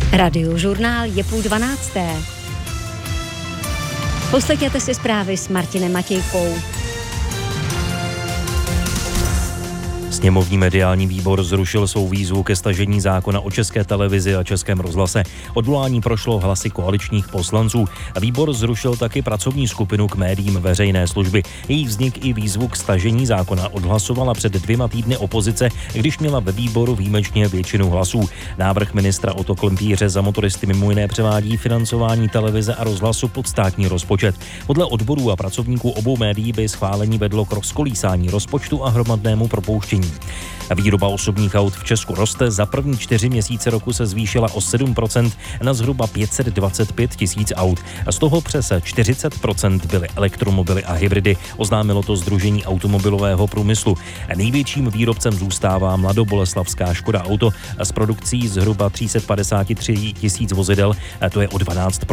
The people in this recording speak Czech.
Radiožurnál je 11:30. Poslechněte si zprávy s Martinem Matějkou. Sněmovní mediální výbor zrušil svou výzvu ke stažení zákona o České televizi a Českém rozhlase. Odvolání prošlo hlasy koaličních poslanců. Výbor zrušil taky pracovní skupinu k médiím veřejné služby. Její vznik i výzvu k stažení zákona odhlasovala před 2 týdny opozice, když měla ve výboru výjimečně většinu hlasů. Návrh ministra Otto Klempíře za motoristy mimo jiné převádí financování televize a rozhlasu pod státní rozpočet. Podle odborů a pracovníků obou médií by schválení vedlo k rozkolísání rozpočtu a hromadnému propouštění. Výroba osobních aut v Česku roste, za první 4 měsíce roku se zvýšila o 7% na zhruba 525 000 aut. Z toho přes 40% byly elektromobily a hybridy, oznámilo to Sdružení automobilového průmyslu. Největším výrobcem zůstává mladoboleslavská Škoda Auto s produkcí zhruba 353 000 vozidel, to je o 12%